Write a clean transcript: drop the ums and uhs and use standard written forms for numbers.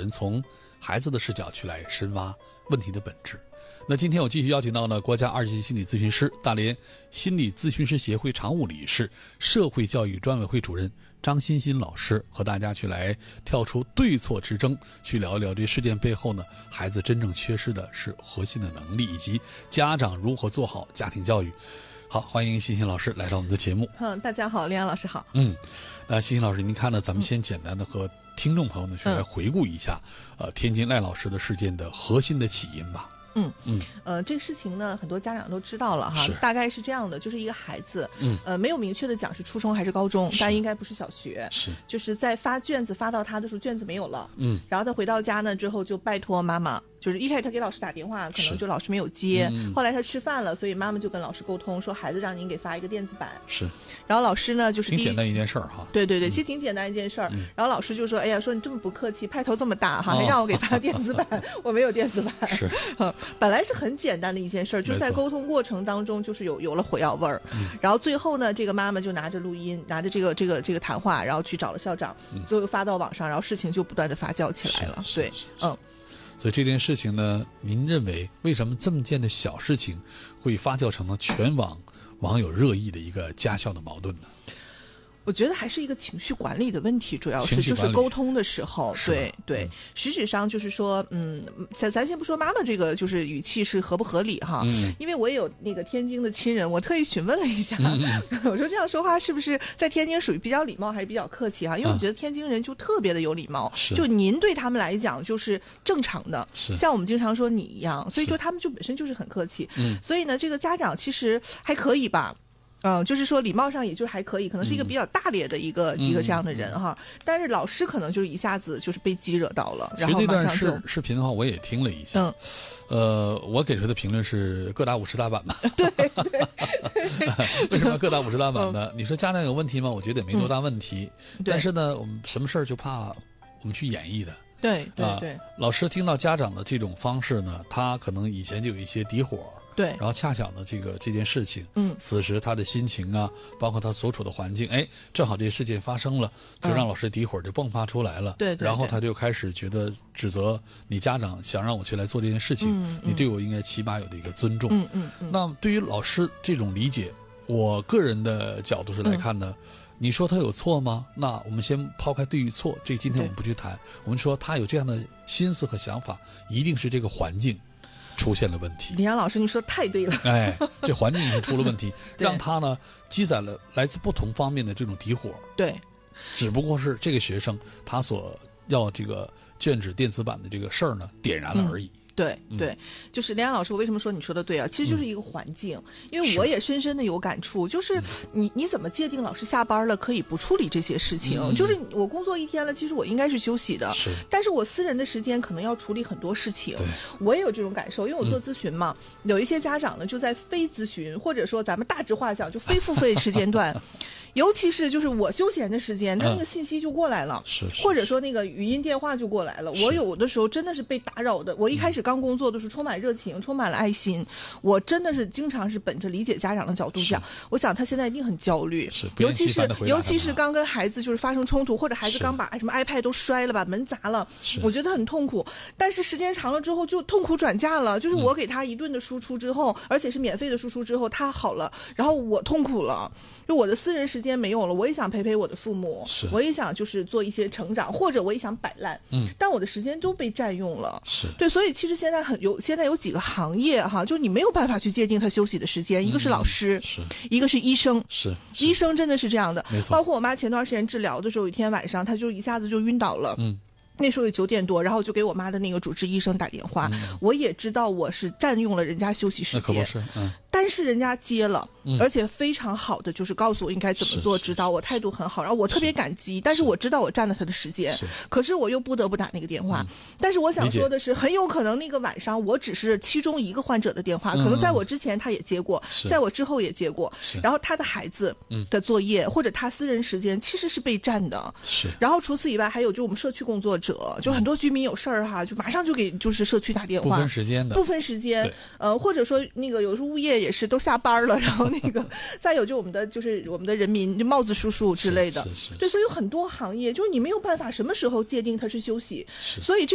人从孩子的视角去来深挖问题的本质。那今天我继续邀请到呢国家2级心理咨询师、大连心理咨询师协会常务理事、社会教育专委会主任张欣欣老师，和大家去来跳出对错之争，去聊一聊这事件背后呢孩子真正缺失的是核心的能力，以及家长如何做好家庭教育。好，欢迎欣欣老师来到我们的节目。 大家好，李安老师好。 欣欣老师，您看呢？咱们先简单的和听众朋友们去来回顾一下，天津赖老师的事件的核心的起因吧。 这个事情呢，很多家长都知道了哈，大概是这样的，就是一个孩子，没有明确的讲是初中还是高中，但应该不是小学，就是在发卷子发到他的时候，卷子没有了，然后他回到家呢之后就拜托妈妈。就是一开始他给老师打电话，可能就老师没有接，后来他吃饭了，所以妈妈就跟老师沟通说，孩子让您给发一个电子版。然后老师呢就是挺简单一件事儿哈。 对，其实挺简单一件事儿。然后老师就说，哎呀，说你这么不客气，派头这么大哈，还让我给发电子版，我没有电子版。本来是很简单的一件事儿，就在沟通过程当中就是有了火药味儿。然后最后呢，这个妈妈就拿着录音，拿着这个谈话，然后去找了校长，最后发到网上，然后事情就不断的发酵起来了。对， 所以这件事情呢，您认为为什么这么件的小事情会发酵成了全网网友热议的一个家校的矛盾呢？ 我觉得还是一个情绪管理的问题，主要是就是沟通的时候，对，实质上就是说，咱先不说妈妈这个就是语气是合不合理哈，因为我也有那个天津的亲人，我特意询问了一下，我说这样说话是不是在天津属于比较礼貌还是比较客气哈？因为我觉得天津人就特别的有礼貌，就您对他们来讲就是正常的，像我们经常说你一样，所以就他们就本身就是很客气，所以呢，这个家长其实还可以吧。就是说礼貌上也就还可以，可能是一个比较大咧的一个这样的人哈，但是老师可能就是一下子就是被激惹到了，然后马上就。其实那段视频的话我也听了一下，我给出的评论是各打50大板嘛。 对。 为什么各打50大板呢？你说家长有问题吗？我觉得也没多大问题，但是呢，我们什么事儿就怕我们去演绎的。 对。 老师听到家长的这种方式呢，他可能以前就有一些底火。 对， 然后恰巧呢，这件事情，此时他的心情啊，包括他所处的环境，正好这事件发生了，就让老师底火就迸发出来了。对，然后他就开始觉得指责你家长想让我去来做这件事情，你对我应该起码有的一个尊重。那对于老师这种理解，我个人的角度是来看呢。你说他有错吗？那我们先抛开对与错，这今天我们不去谈。我们说他有这样的心思和想法，一定是这个环境出现了问题。 李阳老师，你说太对了。 这环境已经出了问题，让他呢积攒了来自不同方面的这种底火。 对， 只不过是这个学生他所要这个卷纸电子版的这个事儿呢点燃了而已。 对，就是连安老师，我为什么说你说的对啊？其实就是一个环境，因为我也深深的有感触，就是你怎么界定老师下班了可以不处理这些事情？就是我工作一天了，其实我应该是休息的，但是我私人的时间可能要处理很多事情。我也有这种感受，因为我做咨询嘛，有一些家长呢就在非咨询，或者说咱们大致话讲就非付费时间段。尤其是就是我休闲的时间，他那个信息就过来了，或者说那个语音电话就过来了。我有的时候真的是被打扰的。我一开始刚工作的时候充满热情，充满了爱心，我真的是经常是本着理解家长的角度讲，我想他现在一定很焦虑，尤其是刚跟孩子就是发生冲突，或者孩子刚把什么 iPad 都摔了，把门砸了，我觉得很痛苦。但是时间长了之后就痛苦转嫁了，就是我给他一顿的输出之后，而且是免费的输出之后，他好了，然后我痛苦了。就我的私人时间没有了，我也想陪陪我的父母，我也想就是做一些成长，或者我也想摆烂，但我的时间都被占用了。对，所以其实现在有几个行业哈，就是你没有办法去界定他休息的时间，一个是老师，一个是医生，医生真的是这样的。包括我妈前段时间治疗的时候，有一天晚上她就一下子就晕倒了。那时候也9点多，然后就给我妈的那个主治医生打电话。我也知道我是占用了人家休息时间，那可不是，但是人家接了，而且非常好的就是告诉我应该怎么做，指导我，态度很好，然后我特别感激。但是我知道我占了他的时间，可是我又不得不打那个电话。但是我想说的是，很有可能那个晚上我只是其中一个患者的电话，可能在我之前他也接过，在我之后也接过。然后他的孩子的作业或者他私人时间其实是被占的。然后除此以外，还有就我们社区工作者，就很多居民有事儿哈，就马上就给就是社区打电话， 不分时间的， 不分时间。或者说那个有时候物业也是都下班了，然后那个再有就我们的人民就帽子叔叔之类的，对，所以有很多行业就是你没有办法什么时候界定它是休息，所以